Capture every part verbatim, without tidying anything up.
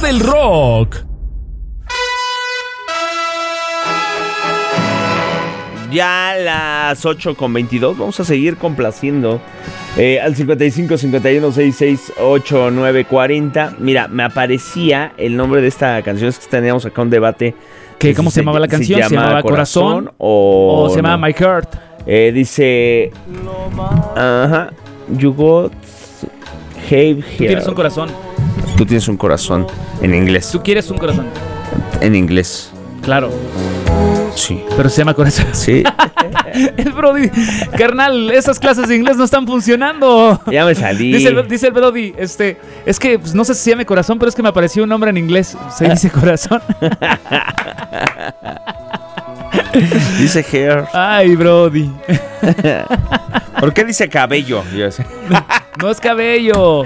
del rock. Ya las ocho con veintidós, vamos a seguir complaciendo eh, al cincuenta y cinco, cincuenta y uno, sesenta y seis, ochenta y nueve, cuarenta. Mira, me aparecía el nombre de esta canción, es que teníamos acá un debate. ¿Qué, ¿Cómo se, se llamaba la canción? ¿Se, ¿Se llamaba Corazón? corazón o, ¿O se llamaba no? My Heart? Eh, dice... Ajá. You got... Have Tú tienes un corazón. Tú tienes un corazón. En inglés. Tú quieres un corazón. En inglés. Claro. Sí. Pero se llama corazón. Sí. El Brody. Carnal, esas clases de inglés no están funcionando. Ya me salí. Dice el, dice el Brody, este, es que pues, no sé si se llame corazón, pero es que me apareció un nombre en inglés. Se dice corazón. Dice hair. Ay, Brody. ¿Por qué dice cabello? Yo sé. No es cabello.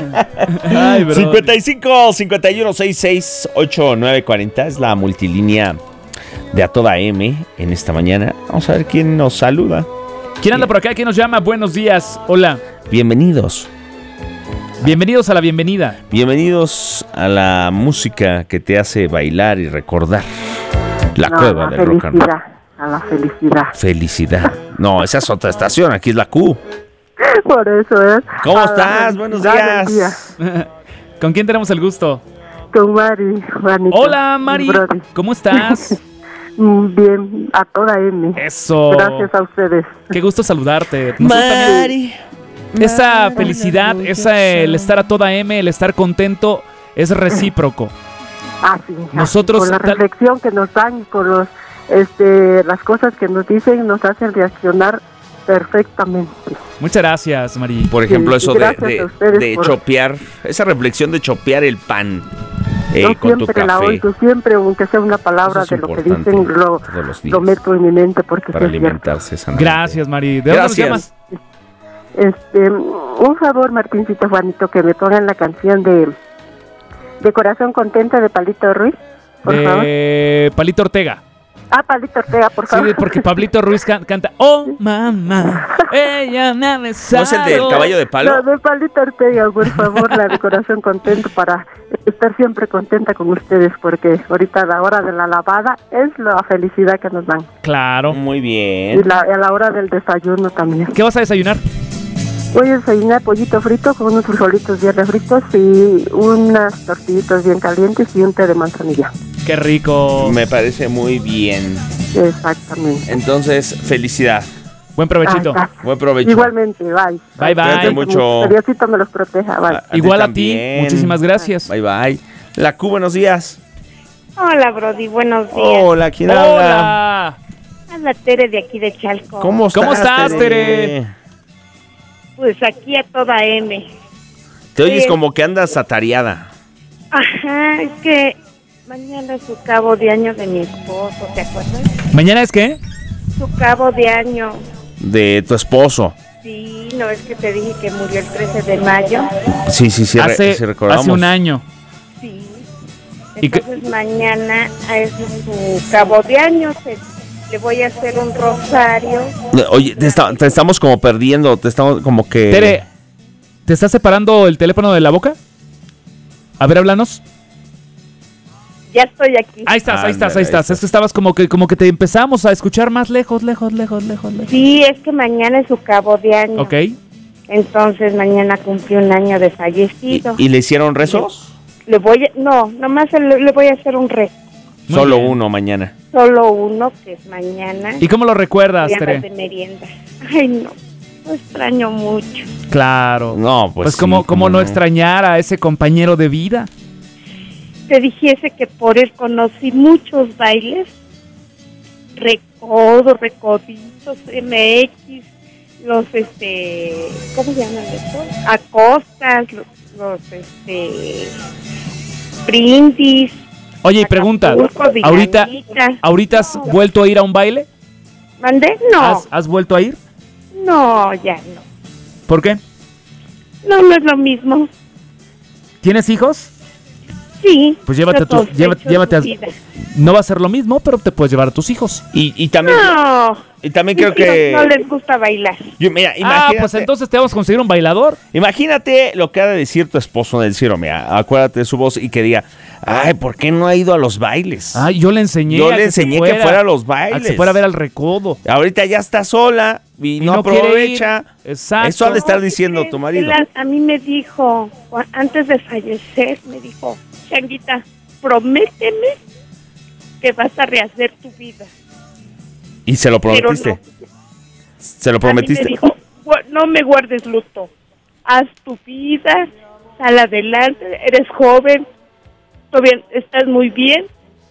Ay, Brody. cincuenta y cinco, cincuenta y uno, sesenta y seis, ochenta y nueve, cuarenta es la multilínea de A Toda M en esta mañana. Vamos a ver quién nos saluda. ¿Quién anda por acá? ¿Quién nos llama? Buenos días. Hola. Bienvenidos. Bienvenidos a la bienvenida. Bienvenidos a la música que te hace bailar y recordar. La no, cueva del rock and roll. A la felicidad. Felicidad. No, esa es otra estación. Aquí es la Q. Por eso es. ¿Cómo a estás? Buenos días. ¿Con quién tenemos el gusto? Con Mari, Juanito. Hola, Mari. ¿Cómo estás? Bien, a toda M. Eso. Gracias a ustedes. Qué gusto saludarte. Mari. Esa felicidad, esa el estar a toda M, el estar contento, es recíproco. Ah, sí. Nosotros con la reflexión que nos dan, con los, este, las cosas que nos dicen, nos hacen reaccionar perfectamente. Muchas gracias, Mari. Por ejemplo, sí, eso de, de, de por... chopear, esa reflexión de chopear el pan eh, Yo con tu siempre café. la oigo, siempre, aunque sea una palabra es de lo que dicen, lo, lo meto en mi mente porque para alimentarse sanamente. Gracias, Mari. ¿De gracias. dónde nos llamas? Este, un favor, Martincito, Juanito, que me pongan la canción de de Corazón Contento de Palito Ruiz, por de favor. Palito Ortega. Ah, Palito Ortega, por favor. Sí, porque Pablito Ruiz can- canta Oh, mamá, ella me ha besado. ¿No es el del caballo de palo? No, de Palito Ortega, por favor, la de Corazón Contento, para estar siempre contenta con ustedes, porque ahorita a la hora de la lavada es la felicidad que nos dan. Claro. Muy bien. Y la, a la hora del desayuno también. ¿Qué vas a desayunar? Voy a desayunar pollito frito con unos frijolitos bien refritos y unas tortillitas bien calientes y un té de manzanilla. ¡Qué rico! Me parece muy bien. Exactamente. Entonces, felicidad. Buen provechito. Ay, buen provecho. Igualmente, bye. Bye, bye. Cuídate mucho. Diosito me los proteja, bye. A, a Igual ti a ti. también. Muchísimas gracias. Bye, bye. La Q, buenos días. Hola, Brody, buenos días. Hola, ¿quién habla? Hola. Habla Tere de aquí de Chalco. ¿Cómo estás, ¿Cómo estás, Tere? Tere? Pues aquí a toda M. Te oyes Eh, como que andas atareada. Ajá, es que mañana es su cabo de año de mi esposo, ¿te acuerdas? ¿Mañana es qué? Su cabo de año. De tu esposo. Sí, no es que te dije que murió el trece de mayo. Sí, sí, sí, hace, re, sí recordamos. hace un año. Sí. ¿Y qué? Entonces mañana es su cabo de año. Se, le voy a hacer un rosario. Oye, te, está, te estamos como perdiendo, te estamos como que... Tere, ¿te estás separando el teléfono de la boca? A ver, háblanos. Ya estoy aquí. Ahí estás, ahí estás, Ándale, ahí estás. ahí estás. Es que estabas como que como que te empezamos a escuchar más lejos, lejos, lejos, lejos, lejos. Sí, es que mañana es su cabo de año. Ok. Entonces mañana cumplió un año de ¿Y, fallecido. y le hicieron rezos? Le voy a, no, nomás le, le voy a hacer un rezo. Muy Solo bien. uno mañana. Solo uno, que es mañana. ¿Y cómo lo recuerdas, Merienda de Tere? merienda. Ay, no, lo extraño mucho. Claro. No, pues Pues sí, como, como no no. extrañar a ese compañero de vida. Te dijese que por él conocí muchos bailes. Recodo, recoditos, M X, los, este, ¿cómo se llaman estos? Acostas, los, los este, brindis. Oye, y pregunta, Acapulco, ¿ahorita, Dinamita. ¿ahorita has vuelto a ir a un baile? ¿Mandé? No, ¿Has, has vuelto a ir? no, ya no. ¿Por qué? No, no es lo mismo. ¿Tienes hijos? Sí. Pues llévate a tus- sospecho llévate- su llévate a- vida. No va a ser lo mismo, pero te puedes llevar a tus hijos. Y, y también... No, Y también Mis creo que... hijos no les gusta bailar. Yo, mira, Ah, imagínate, pues entonces te vamos a conseguir un bailador. imagínate lo que ha de decir tu esposo en el cielo, mira, acuérdate de su voz y que diga, ay, ¿por qué no ha ido a los bailes? Ay, yo le enseñé. Yo a le que se enseñé que fuera a los bailes. A que se fuera a ver al recodo. Ahorita ya está sola y, Y no, no quiere aprovecha. ir. Exacto. Eso ha de estar No, diciendo ¿qué tu crees? marido. Él a, a mí me dijo, cua- antes de fallecer, me dijo, Changuita, prométeme que vas a rehacer tu vida. Y se lo Pero prometiste. no. Se lo A mí prometiste. me dijo, "Gua- no me guardes luto. Haz tu vida, sal adelante, eres joven, todavía estás muy bien.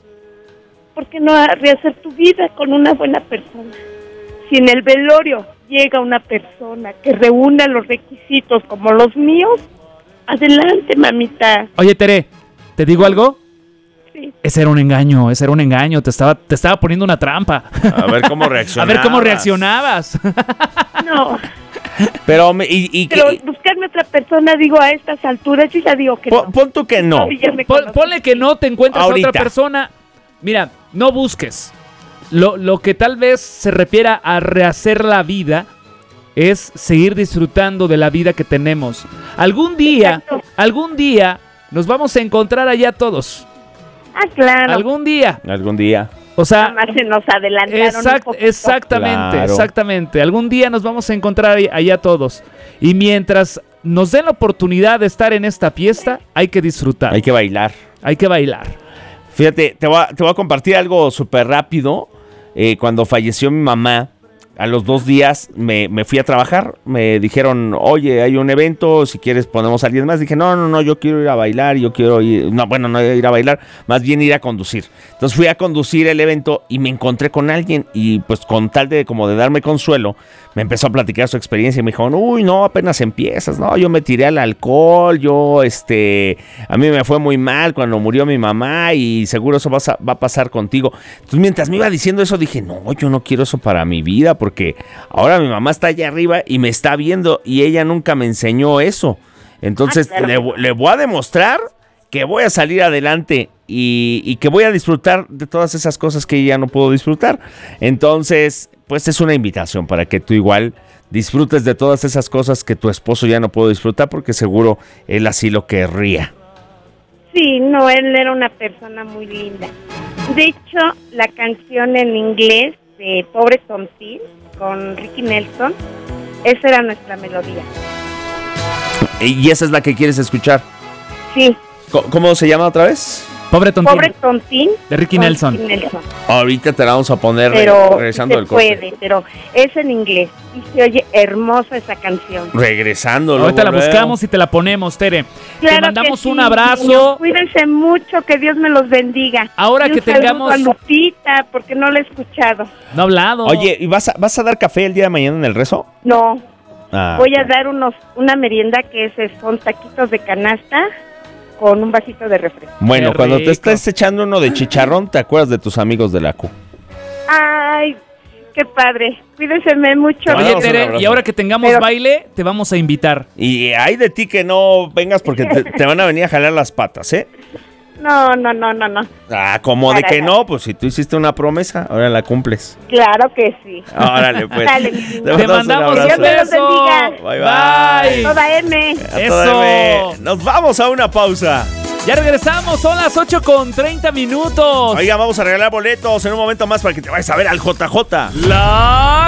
¿Por qué no rehacer tu vida con una buena persona? Si en el velorio llega una persona que reúna los requisitos como los míos, adelante, mamita. Oye, Tere, ¿te digo algo? Sí. Ese era un engaño, ese era un engaño. Te estaba, te estaba poniendo una trampa. A ver cómo A reacciona. ver cómo reaccionabas. No, Pero, me- y, y, pero y- buscarme otra persona, digo, a estas alturas, yo ya digo que pon, no. pon tú que no. Ya me Pon- conocí. ponle que no te encuentres a Ahorita. otra persona. Mira, no busques. Lo, lo que tal vez se refiera a rehacer la vida es seguir disfrutando de la vida que tenemos. Algún día, Exacto. algún día nos vamos a encontrar allá todos. Ah, claro. Algún día. Algún día. O sea, Nada más se nos adelantaron exact- un poquito. exactamente, Claro. exactamente. Algún día nos vamos a encontrar ahí- allá todos. Y mientras nos den la oportunidad de estar en esta fiesta, hay que disfrutar. Hay que bailar. Hay que bailar. Fíjate, te voy a, te voy a compartir algo súper rápido. Eh, cuando falleció mi mamá, a los dos días me, me fui a trabajar. Me dijeron, oye, hay un evento, si quieres ponemos a alguien más. Dije, no, no, no, yo quiero ir a bailar, yo quiero ir... No, bueno, no ir a bailar, más bien ir a conducir. Entonces fui a conducir el evento y me encontré con alguien. Y pues con tal de como de darme consuelo, me empezó a platicar su experiencia y me dijo, uy, no, apenas empiezas, no, yo me tiré al alcohol, yo, este, a mí me fue muy mal cuando murió mi mamá y seguro eso va a, va a pasar contigo. Entonces mientras me iba diciendo eso dije, no, yo no quiero eso para mi vida porque ahora mi mamá está allá arriba y me está viendo y ella nunca me enseñó eso. Entonces Ah, claro. le, le voy a demostrar que voy a salir adelante y, y que voy a disfrutar de todas esas cosas que ella no puedo disfrutar. Entonces, pues es una invitación para que tú igual disfrutes de todas esas cosas que tu esposo ya no pudo disfrutar porque seguro él así lo querría. Sí, no, él era una persona muy linda. De hecho, la canción en inglés de Pobre Tontín con Ricky Nelson, esa era nuestra melodía. Y esa es la que quieres escuchar. Sí, Co- ¿Cómo se llama otra vez? Pobre Tontín. Pobre Tontín De Ricky con Nelson. Ricky Nelson. Ahorita te la vamos a poner re- Pero regresando se del corte. puede, pero es en inglés y se oye hermosa esa canción. Regresando. Ahorita la luego, luego. buscamos y te la ponemos, Tere. Claro te mandamos que un sí, abrazo. niños, cuídense mucho, que Dios me los bendiga. Ahora Y que un saludo tengamos- a Lupita, porque no la he escuchado. No ha hablado. Oye, ¿y vas a, vas a dar café el día de mañana en el rezo? No, Ah, voy a dar unos una merienda que es, son taquitos de canasta con un vasito de refresco. Bueno, Qué cuando te rico. estés echando uno de chicharrón, te acuerdas de tus amigos de la Q. Ay, qué padre. Cuídense mucho. Te Oye, mandamos un Tere, abrazo. y ahora que tengamos Pero- baile, te vamos a invitar. Y hay de ti que no vengas porque te, te van a venir a jalar las patas, ¿eh? No, no, no, no, no. Ah, como de Para que nada. no, pues si tú hiciste una promesa, ahora la cumples. Claro que sí. Órale, pues. Dale, mi niño. Te mandamos un Dios me los beso. bendiga. Bye, bye. Toda M. A toda Eso. M. Nos vamos a una pausa. Ya regresamos, son las ocho con treinta minutos. Oiga, vamos a regalar boletos en un momento más para que te vayas a ver al J J. La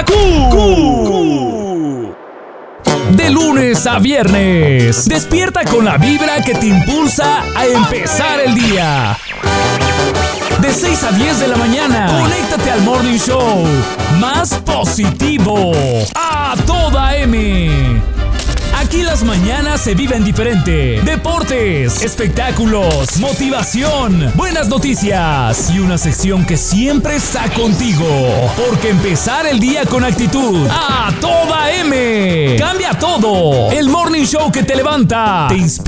Q. De lunes a viernes, despierta con la vibra que te impulsa a empezar el día. De seis a diez de la mañana, conéctate al Morning Show más positivo a toda M. Aquí las mañanas se viven diferente. Deportes, espectáculos, motivación, buenas noticias y una sección que siempre está contigo. Porque empezar el día con actitud a toda M. Cambia todo. El Morning Show que te levanta, te inspira.